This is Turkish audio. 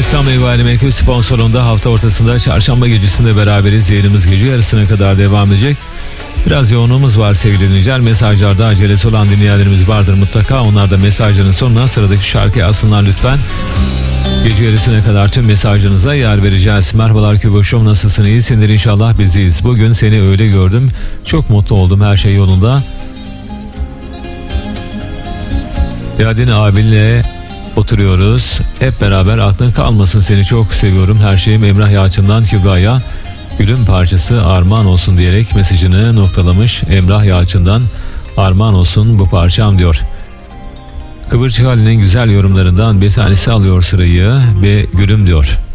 Festan Meyvali Mekve sponsorunda hafta ortasında çarşamba gecesinde beraberiz. Yayınımız gece yarısına kadar devam edecek. Biraz yoğunluğumuz var sevgili dinleyiciler. Mesajlarda acelesi olan dinleyenlerimiz vardır mutlaka. Onlar da mesajların sonuna sıradaki şarkıyı alsınlar lütfen. Gece yarısına kadar tüm mesajlarınıza yer vereceğiz. Merhabalar Küboş'um, nasılsın? İyisindir inşallah, biziz. Bugün seni öyle gördüm. Çok mutlu oldum, her şey yolunda. Yadin abinle oturuyoruz. Hep beraber aklın kalmasın, seni çok seviyorum. Her şeyim Emrah Yalçın'dan Kübra'ya. Gülüm parçası armağan olsun diyerek mesajını noktalamış. Emrah Yalçın'dan armağan olsun bu parçam diyor. Kıvırcık Ali'nin güzel yorumlarından bir tanesi alıyor sırayı ve gülüm diyor.